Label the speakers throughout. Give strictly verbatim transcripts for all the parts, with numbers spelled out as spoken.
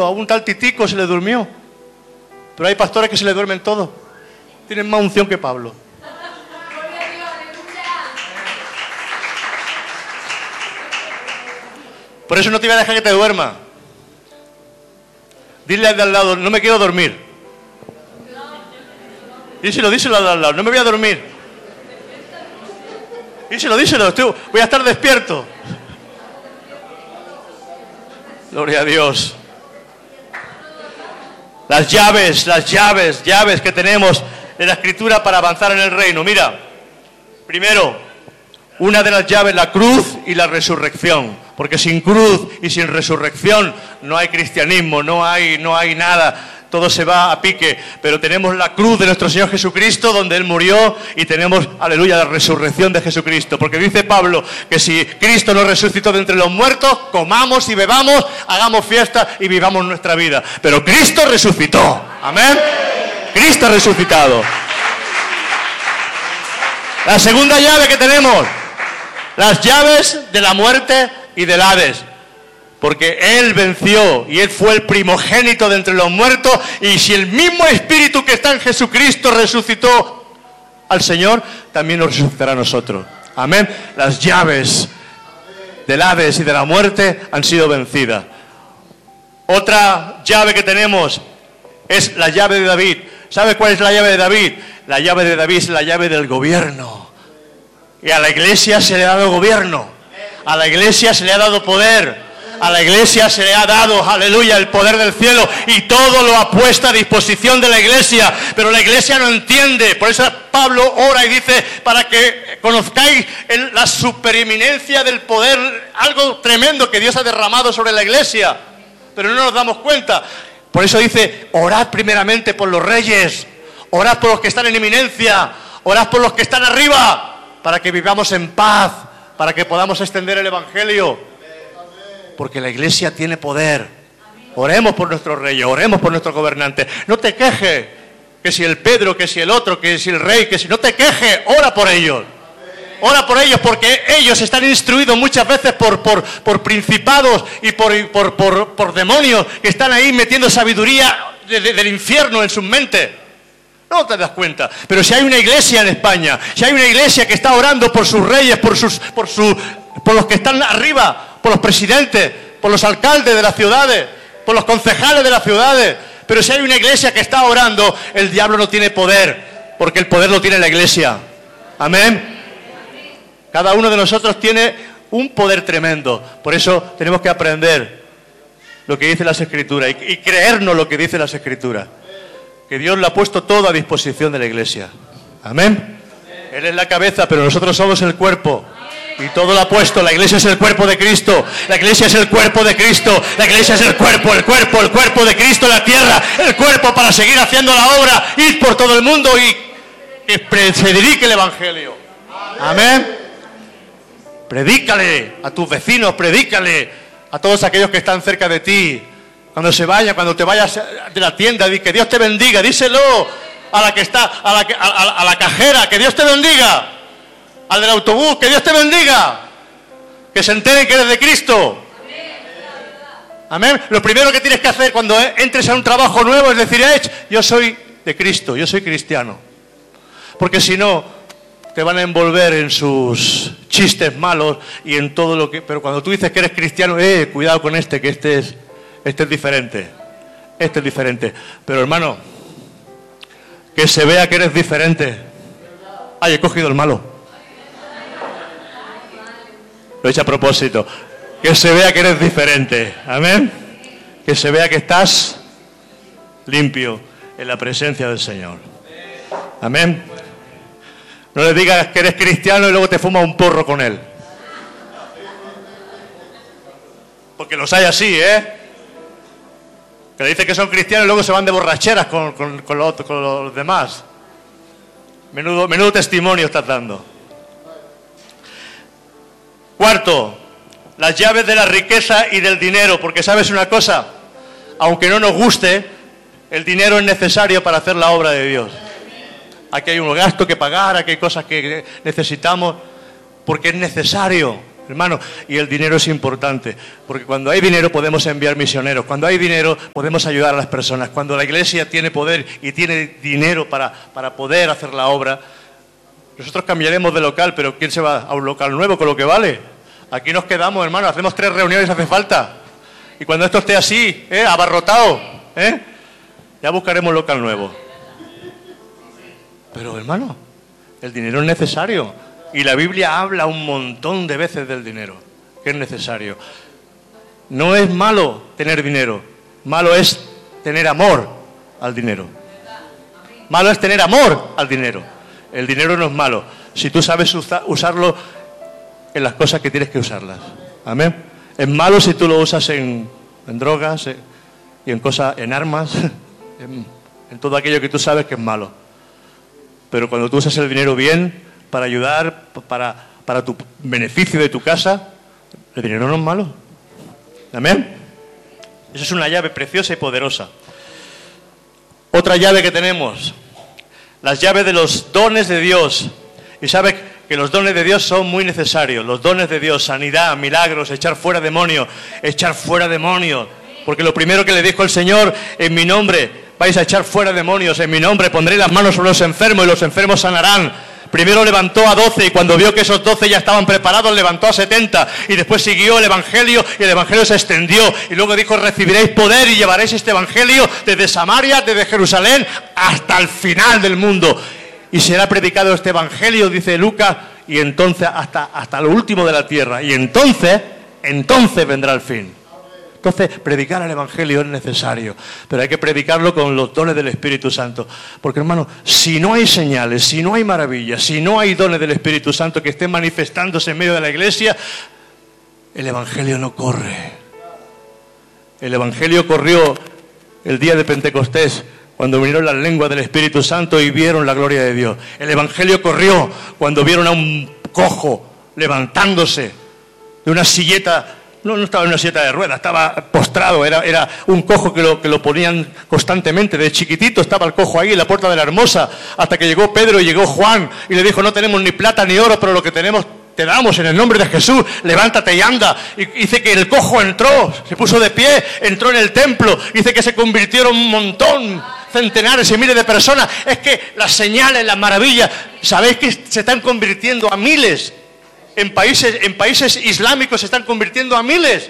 Speaker 1: a un tal Titico se le durmió. Pero hay pastores que se le duermen todos. Tienen más unción que Pablo. Por eso no te voy a dejar que te duermas. Dile al de al lado, no me quiero dormir. Díselo, díselo al de al lado, no me voy a dormir. Díselo, díselo, estoy, voy a estar despierto. Gloria a Dios. Las llaves, las llaves, llaves que tenemos en la Escritura para avanzar en el reino. Mira, primero, una de las llaves, la cruz y la resurrección. Porque sin cruz y sin resurrección no hay cristianismo, no hay, no hay nada. Todo se va a pique. Pero tenemos la cruz de nuestro Señor Jesucristo, donde Él murió, y tenemos, aleluya, la resurrección de Jesucristo. Porque dice Pablo que si Cristo no resucitó de entre los muertos, comamos y bebamos, hagamos fiesta y vivamos nuestra vida. Pero Cristo resucitó. Amén. Cristo ha resucitado. La segunda llave que tenemos, las llaves de la muerte y del Hades. Porque Él venció y Él fue el primogénito de entre los muertos. Y si el mismo Espíritu que está en Jesucristo resucitó al Señor, también nos resucitará a nosotros. Amén. Las llaves del Hades y de la muerte han sido vencidas. Otra llave que tenemos es la llave de David. ¿Sabe cuál es la llave de David? La llave de David es la llave del gobierno. Y a la iglesia se le ha dado gobierno. A la iglesia se le ha dado poder. A la iglesia se le ha dado, aleluya, el poder del cielo. Y todo lo ha puesto a disposición de la iglesia. Pero la iglesia no entiende. Por eso Pablo ora y dice, para que conozcáis el, la supereminencia del poder, algo tremendo que Dios ha derramado sobre la iglesia. Pero no nos damos cuenta. Por eso dice, orad primeramente por los reyes. Orad por los que están en eminencia. Orad por los que están arriba. Para que vivamos en paz. Para que podamos extender el evangelio. Porque la iglesia tiene poder. Oremos por nuestros reyes, oremos por nuestros gobernantes. No te quejes, que si el Pedro, que si el otro, que si el rey, que si no te quejes, ora por ellos. Ora por ellos, porque ellos están instruidos muchas veces por, por, por principados y por, por, por, por demonios que están ahí metiendo sabiduría de, de, del infierno en sus mentes. No te das cuenta. Pero si hay una iglesia en España, si hay una iglesia que está orando por sus reyes, por sus, por su, por los que están arriba, por los presidentes, por los alcaldes de las ciudades, por los concejales de las ciudades. Pero si hay una iglesia que está orando, el diablo no tiene poder, porque el poder lo tiene la iglesia. Amén. Cada uno de nosotros tiene un poder tremendo. Por eso tenemos que aprender lo que dicen las Escrituras y, y creernos lo que dicen las Escrituras. Que Dios lo ha puesto todo a disposición de la iglesia. Amén. Él es la cabeza, pero nosotros somos el cuerpo. Y todo lo ha puesto. La iglesia es el cuerpo de Cristo. La iglesia es el cuerpo de Cristo. La iglesia es el cuerpo, el cuerpo, el cuerpo de Cristo en la tierra. El cuerpo para seguir haciendo la obra. Ir por todo el mundo y que se dedique el evangelio. Amén. Predícale a tus vecinos, predícale a todos aquellos que están cerca de ti. Cuando se vaya, cuando te vayas de la tienda, di que Dios te bendiga. Díselo a la que está, a la, a, a, a la cajera, que Dios te bendiga. Al del autobús, que Dios te bendiga. Que se enteren que eres de Cristo. Amén. Lo primero que tienes que hacer cuando entres a un trabajo nuevo es decir, eh, yo soy de Cristo, yo soy cristiano. Porque si no, te van a envolver en sus chistes malos y en todo lo que... Pero cuando tú dices que eres cristiano, eh, cuidado con este, que este es, este es diferente. Este es diferente. Pero hermano, que se vea que eres diferente. Ay, he cogido el malo. Lo he hecho a propósito. Que se vea que eres diferente. Amén. Que se vea que estás limpio en la presencia del Señor. Amén. No le digas que eres cristiano y luego te fumas un porro con él. Porque los hay así, ¿eh? Que le dicen que son cristianos y luego se van de borracheras con, con, con, los, con los demás. Menudo, menudo testimonio estás dando. Cuarto, las llaves de la riqueza y del dinero. Porque sabes una cosa, aunque no nos guste, el dinero es necesario para hacer la obra de Dios. Aquí hay un gasto que pagar, aquí hay cosas que necesitamos, porque es necesario. hermano, y el dinero es importante, porque cuando hay dinero podemos enviar misioneros, cuando hay dinero podemos ayudar a las personas, cuando la iglesia tiene poder y tiene dinero para, para poder hacer la obra, nosotros cambiaremos de local, pero ¿quién se va a un local nuevo con lo que vale? Aquí nos quedamos, hermano, hacemos tres reuniones, hace falta, y cuando esto esté así, ¿eh? abarrotado, ¿eh? ya buscaremos un local nuevo. Pero, hermano, el dinero es necesario. Y la Biblia habla un montón de veces del dinero, que es necesario. No es malo tener dinero, malo es tener amor al dinero. Malo es tener amor al dinero. El dinero no es malo, si tú sabes usa, usarlo en las cosas que tienes que usarlas. Amén. Es malo si tú lo usas en, en drogas eh, y en cosas, en armas, en, en todo aquello que tú sabes que es malo. Pero cuando tú usas el dinero bien, para ayudar, para, para tu beneficio de tu casa, el dinero no es malo. ¿Amén? Esa es una llave preciosa y poderosa. Otra llave que tenemos, las llaves de los dones de Dios. Y sabes que los dones de Dios son muy necesarios. Los dones de Dios, sanidad, milagros, echar fuera demonios, echar fuera demonios. Porque lo primero que le dijo el Señor, en mi nombre vais a echar fuera demonios, en mi nombre pondré las manos sobre los enfermos y los enfermos sanarán. Primero levantó a doce y cuando vio que esos doce ya estaban preparados, levantó a setenta y después siguió el Evangelio y el Evangelio se extendió. Y luego dijo, recibiréis poder y llevaréis este Evangelio desde Samaria, desde Jerusalén, hasta el final del mundo. Y será predicado este Evangelio, dice Lucas, y entonces hasta, hasta lo último de la tierra. Y entonces, entonces vendrá el fin. Entonces, predicar el Evangelio es necesario, pero hay que predicarlo con los dones del Espíritu Santo. Porque, hermano, si no hay señales, si no hay maravillas, si no hay dones del Espíritu Santo que estén manifestándose en medio de la iglesia, el Evangelio no corre. El Evangelio corrió el día de Pentecostés, cuando vinieron las lenguas del Espíritu Santo y vieron la gloria de Dios. El Evangelio corrió cuando vieron a un cojo levantándose de una silleta. No, no estaba en una silla de ruedas, estaba postrado, era, era un cojo que lo, que lo ponían constantemente. De chiquitito estaba el cojo ahí en la puerta de la Hermosa, hasta que llegó Pedro y llegó Juan y le dijo, no tenemos ni plata ni oro, pero lo que tenemos te damos en el nombre de Jesús, levántate y anda. Y dice que el cojo entró, se puso de pie, entró en el templo, dice que se convirtieron un montón, centenares y miles de personas. Es que las señales, las maravillas, sabéis que se están convirtiendo a miles. En países, en países islámicos se están convirtiendo a miles.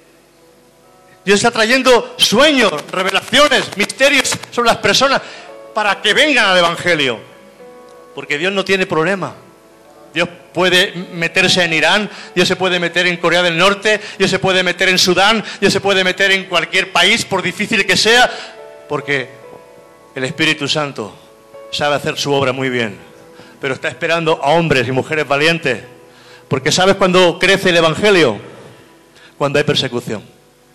Speaker 1: Dios está trayendo sueños, revelaciones, misterios sobre las personas para que vengan al Evangelio. Porque Dios no tiene problema. Dios puede meterse en Irán, Dios se puede meter en Corea del Norte, Dios se puede meter en Sudán, Dios se puede meter en cualquier país, por difícil que sea, porque el Espíritu Santo sabe hacer su obra muy bien. Pero está esperando a hombres y mujeres valientes. Porque ¿sabes cuándo crece el Evangelio? Cuando hay persecución.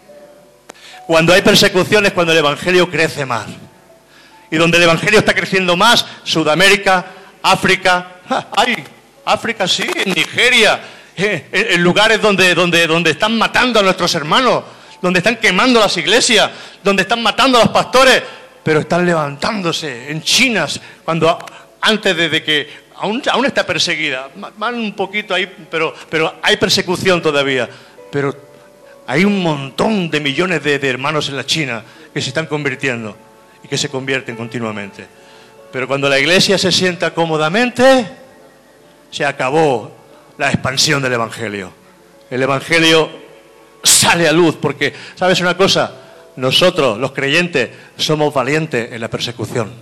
Speaker 1: Cuando hay persecución es cuando el Evangelio crece más. Y donde el Evangelio está creciendo más, Sudamérica, África, ¡ay! África sí, en Nigeria, eh, en, en lugares donde, donde, donde están matando a nuestros hermanos, donde están quemando las iglesias, donde están matando a los pastores, pero están levantándose. En China, cuando antes de, de que... Aún, aún está perseguida, van un poquito ahí, pero, pero hay persecución todavía. Pero hay un montón de millones de, de hermanos en la China que se están convirtiendo y que se convierten continuamente. Pero cuando la iglesia se sienta cómodamente, se acabó la expansión del Evangelio. El Evangelio sale a luz porque, ¿sabes una cosa? Nosotros, los creyentes, somos valientes en la persecución.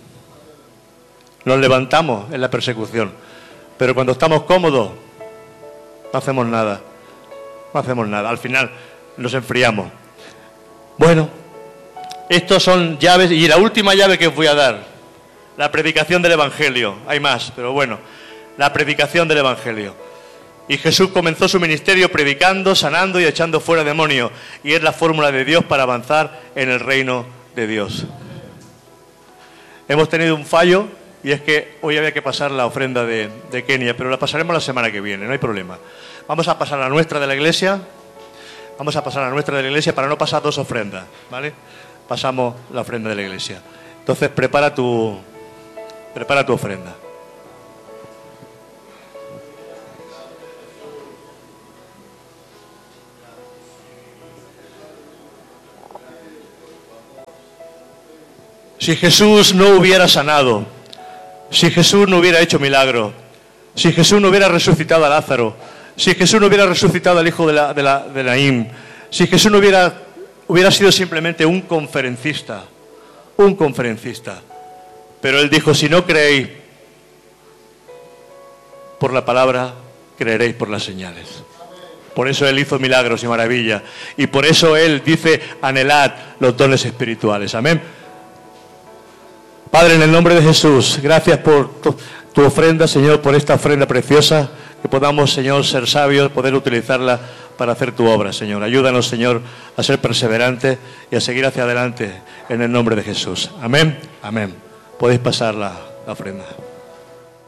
Speaker 1: Nos levantamos en la persecución, pero cuando estamos cómodos, no hacemos nada, no hacemos nada, al final nos enfriamos. Bueno, estos son llaves, y la última llave que os voy a dar, la predicación del Evangelio. Hay más, pero bueno, la predicación del Evangelio. Y Jesús comenzó su ministerio predicando, sanando y echando fuera demonios, y es la fórmula de Dios para avanzar en el reino de Dios. Hemos tenido un fallo, y es que hoy había que pasar la ofrenda de, de Kenia, pero la pasaremos la semana que viene, no hay problema. Vamos a pasar la nuestra de la iglesia, vamos a pasar la nuestra de la iglesia para no pasar dos ofrendas, ¿vale? Pasamos la ofrenda de la iglesia. Entonces prepara tu, prepara tu ofrenda. Si Jesús no hubiera sanado, si Jesús no hubiera hecho milagro, si Jesús no hubiera resucitado a Lázaro, si Jesús no hubiera resucitado al hijo de, la, de, la, de Naín, si Jesús no hubiera, hubiera sido simplemente un conferencista, un conferencista. Pero Él dijo, si no creéis por la palabra, creeréis por las señales. Por eso Él hizo milagros y maravillas. Y por eso Él dice, anhelad los dones espirituales. Amén. Padre, en el nombre de Jesús, gracias por tu, tu ofrenda, Señor, por esta ofrenda preciosa. Que podamos, Señor, ser sabios, poder utilizarla para hacer tu obra, Señor. Ayúdanos, Señor, a ser perseverantes y a seguir hacia adelante en el nombre de Jesús. Amén. Amén. Podéis pasar la, la ofrenda.